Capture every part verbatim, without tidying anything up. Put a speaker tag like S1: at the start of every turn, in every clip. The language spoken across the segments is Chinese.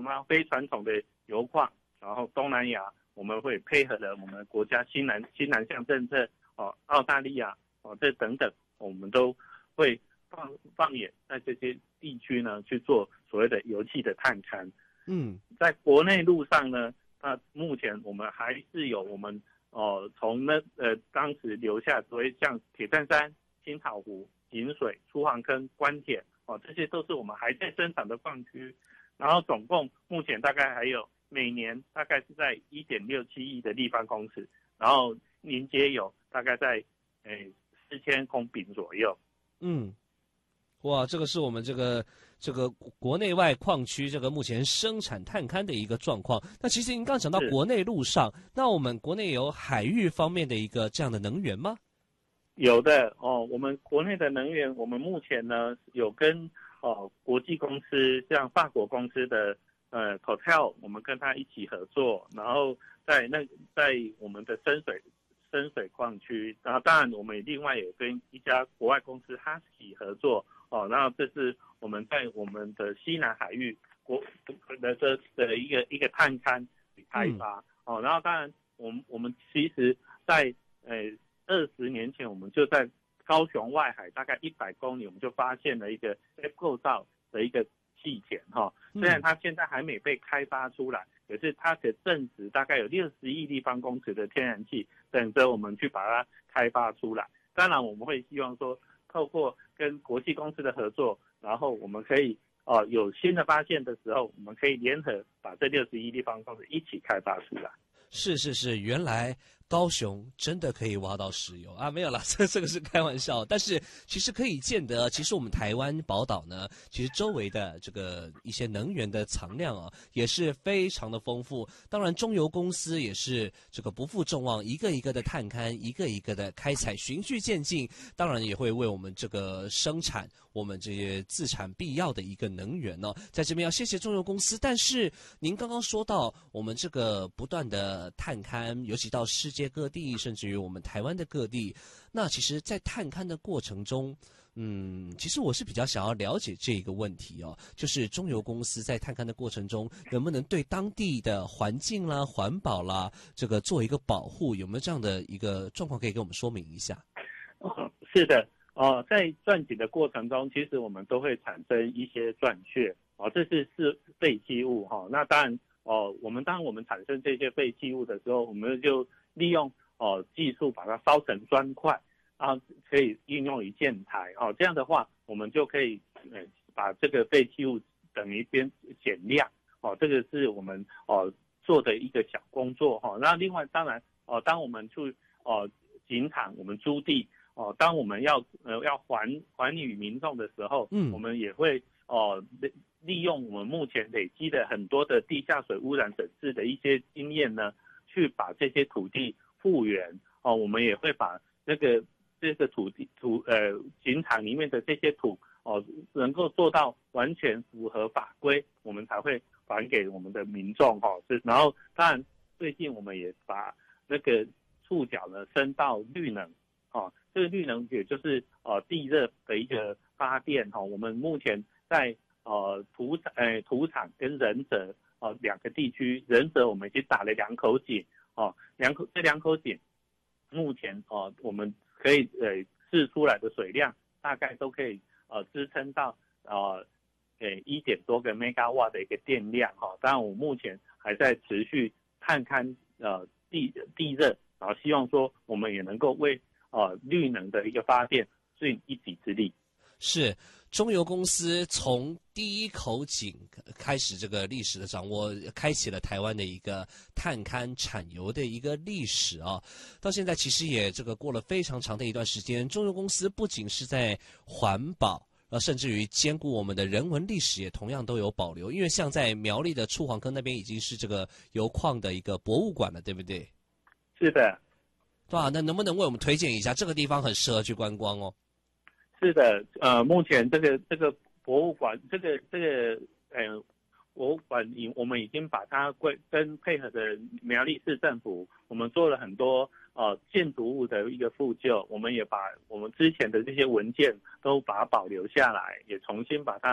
S1: 么非传统的油矿，然后东南亚我们会配合了我们国家新南新南向政策哦，澳大利亚哦这等等，我们都会放放眼在这些地区呢去做所谓的油气的探勘。
S2: 嗯，
S1: 在国内路上呢，那目前我们还是有我们哦从那呃当时留下所谓像铁砧山、青草湖、井水、出黄坑、关田哦，这些都是我们还在生产的矿区。然后总共目前大概还有每年大概是在 一点六七亿的立方公尺，然后凝结有大概在诶四千公顷左右。
S2: 嗯，哇，这个是我们这个这个国内外矿区这个目前生产探勘的一个状况。那其实您刚讲到国内陆上，那我们国内有海域方面的一个这样的能源吗？
S1: 有的哦，我们国内的能源，我们目前呢有跟哦国际公司，像法国公司的呃 Total， 我们跟他一起合作，然后在那在我们的深水深水矿区，然后当然我们另外也跟一家国外公司 Husky 合作哦，然后这是我们在我们的西南海域国的的的一个一个探勘与开发、嗯、哦，然后当然我们我们其实在呃二十年前我们就在高雄外海大概一百公里，我们就发现了一个 F 构造的一个气田哈，虽然它现在还没被开发出来，可是它的正值大概有六十亿立方公尺的天然气，等着我们去把它开发出来。当然，我们会希望说，透过跟国际公司的合作，然后我们可以哦、呃、有新的发现的时候，我们可以联合把这六十亿立方公尺一起开发出来。
S2: 是是是，原来高雄真的可以挖到石油啊？没有啦，这这个是开玩笑。但是其实可以见得，其实我们台湾宝岛呢，其实周围的这个一些能源的藏量啊，也是非常的丰富。当然，中油公司也是这个不负众望，一个一个的探勘，一个一个的开采，循序渐进。当然也会为我们这个生产我们这些自产必要的一个能源呢、哦，在这边要谢谢中油公司。但是您刚刚说到我们这个不断的探勘，尤其到世界各地，甚至于我们台湾的各地，那其实在探勘的过程中，嗯，其实我是比较想要了解这一个问题哦，就是中油公司在探勘的过程中，能不能对当地的环境啦、环保啦，这个做一个保护，有没有这样的一个状况可以给我们说明一下？
S1: 哦、是的，哦、呃，在钻井的过程中，其实我们都会产生一些钻屑，哦，这是是废弃物哈、哦。那当然，哦，我们当我们产生这些废弃物的时候，我们就利用哦技术把它烧成砖块，然后可以应用于建材哦。这样的话，我们就可以呃把这个废弃物等于边减量哦。这个是我们哦做的一个小工作哈、哦。那另外当然哦，当我们去哦井场我们租地哦，当我们要呃要还还予民众的时候，嗯，我们也会哦。利用我们目前累积的很多的地下水污染整治的一些经验呢，去把这些土地复原哦。我们也会把那个这个土地土呃井场里面的这些土哦，能够做到完全符合法规，我们才会还给我们的民众哈、哦。是，然后当然最近我们也把那个触角呢升到绿能哦，这个绿能也就是呃地热的一个发电哈、哦。我们目前在呃，土场、呃土场跟仁泽哦两个地区，仁泽我们已经打了两口井哦，两口这两口井目前哦我们可以呃释出来的水量大概都可以呃支撑到呃呃一点多个 megawatt 的一个电量哈、哦。当然我目前还在持续探勘呃地地热，然后希望说我们也能够为呃绿能的一个发电尽一己之力。
S2: 是中油公司从第一口井开始这个历史的掌握，开启了台湾的一个探勘产油的一个历史啊。到现在其实也这个过了非常长的一段时间，中油公司不仅是在环保，呃，甚至于兼顾我们的人文历史也同样都有保留。因为像在苗栗的出黄坑那边已经是这个油矿的一个博物馆了，对不对？
S1: 是的。
S2: 对啊，那能不能为我们推荐一下这个地方很适合去观光哦？
S1: 是的，呃，目前这个这个博物馆，这个这个呃博物馆，我们已经把它归跟配合的苗栗市政府，我们做了很多呃建筑物的一个复旧，我们也把我们之前的这些文件都把它保留下来，也重新把它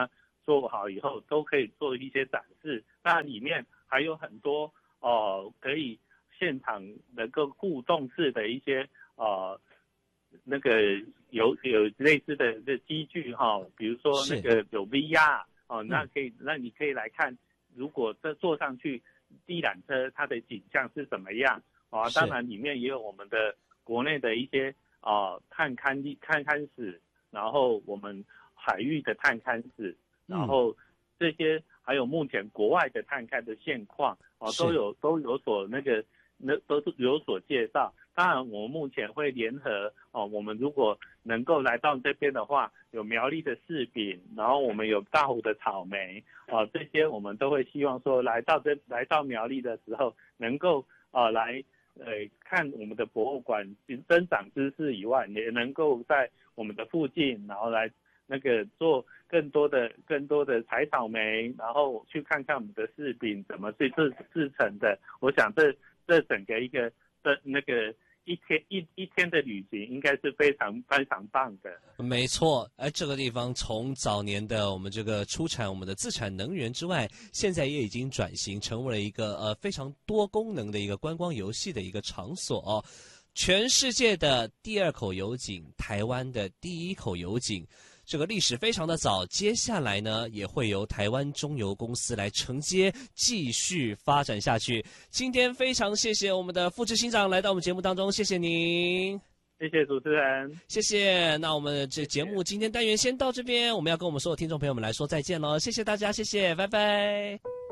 S1: 做好以后都可以做一些展示。当然里面还有很多呃可以现场能够互动式的一些呃那个有有类似的的机具哈、哦，比如说那个有 V R 哦，那可以、嗯、那你可以来看，如果这坐上去地缆车它的景象是怎么样啊？当然里面也有我们的国内的一些啊探勘探勘史，然后我们海域的探勘史，然后这些还有目前国外的探勘的现况啊，都有都有所那个那都有所介绍。当然，我们目前会联合哦，我们如果能够来到这边的话，有苗栗的柿饼，然后我们有大湖的草莓，哦，这些我们都会希望说来到这来到苗栗的时候，能够啊、呃、来呃看我们的博物馆增长知识以外，也能够在我们的附近，然后来那个做更多的更多的采草莓，然后去看看我们的柿饼怎么去制制成的。我想这这整个一个的那个。一天一一天的旅行应该是非常非常棒的，
S2: 没错。而这个地方从早年的我们这个出产我们的自产能源之外，现在也已经转型成为了一个呃非常多功能的一个观光游戏的一个场所哦。全世界的第二口油井，台湾的第一口油井。这个历史非常的早，接下来呢也会由台湾中油公司来承接，继续发展下去。今天非常谢谢我们的副执行长来到我们节目当中，谢谢您，
S1: 谢谢主持人，
S2: 谢谢。那我们这节目今天单元先到这边，我们要跟我们所有听众朋友们来说再见喽，谢谢大家，谢谢，拜拜。